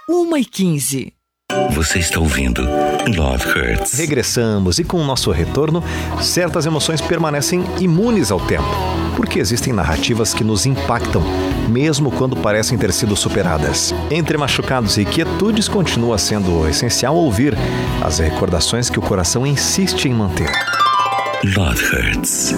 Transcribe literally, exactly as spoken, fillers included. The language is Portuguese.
uma e quinze. Você está ouvindo Love Hurts. Regressamos e com o nosso retorno, certas emoções permanecem imunes ao tempo, porque existem narrativas que nos impactam, mesmo quando parecem ter sido superadas. Entre machucados e quietudes, continua sendo essencial ouvir as recordações que o coração insiste em manter. Love Hurts.